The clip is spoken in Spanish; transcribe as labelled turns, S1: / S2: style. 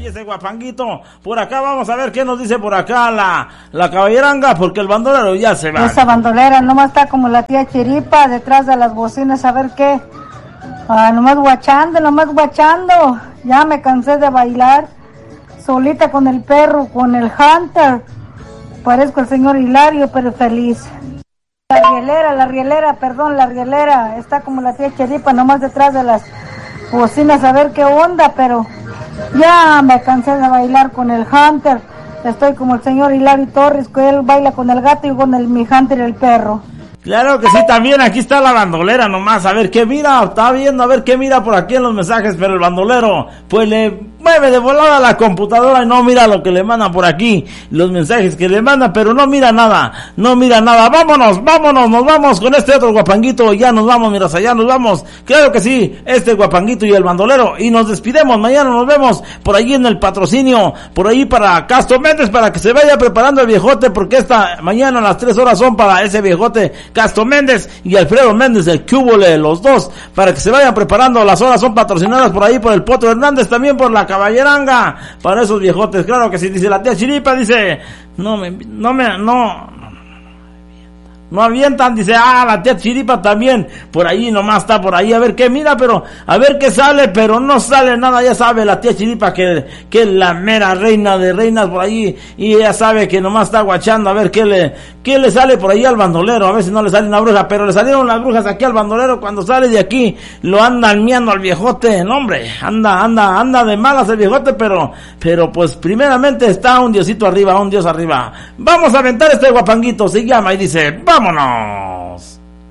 S1: ese guapanguito. Por acá vamos a ver qué nos dice por acá la caballeranga, porque el bandolero ya se va.
S2: Esa bandolera nomás está como la tía Chiripa detrás de las bocinas, a ver qué. Nomás guachando. Ya me cansé de bailar solita con el perro, con el Hunter. Parezco el señor Hilario, pero feliz. La rielera está como la tía Chiripa, nomás detrás de las bocinas, a ver qué onda, pero ya me cansé de bailar con el Hunter. Estoy como el señor Hilario Torres, que él baila con el gato y con mi Hunter, el perro.
S1: Claro que sí, también aquí está la bandolera nomás, a ver qué mira, está viendo a ver qué mira por aquí en los mensajes, pero el bandolero pues le mueve de volada la computadora y no mira lo que le mandan por aquí, los mensajes que le mandan, pero no mira nada, vámonos, nos vamos con este otro guapanguito, ya nos vamos, mira, allá nos vamos, claro que sí, este guapanguito y el bandolero, y nos despidemos, mañana nos vemos por allí en el patrocinio, por ahí para Castro Méndez, para que se vaya preparando el viejote, porque esta mañana las 3 horas son para ese viejote Castro Méndez y Alfredo Méndez, el Cúbole, los dos, para que se vayan preparando. Las horas son patrocinadas por ahí por el Potro Hernández, también por la caballeranga, para esos viejotes, claro que sí, dice la tía Chiripa, dice, no avientan, dice, la tía Chiripa también, por ahí nomás está por ahí, a ver qué mira, pero, a ver qué sale, pero no sale nada, ya sabe la tía Chiripa que es la mera reina de reinas por ahí, y ella sabe que nomás está guachando, a ver qué le sale por ahí al bandolero, a ver si no le sale una bruja, pero le salieron las brujas aquí al bandolero, cuando sale de aquí, lo andan miando al viejote, no hombre, anda de malas el viejote, pero pues primeramente está un diosito arriba, un dios arriba, vamos a aventar este guapanguito, se llama y dice, ¡vámonos!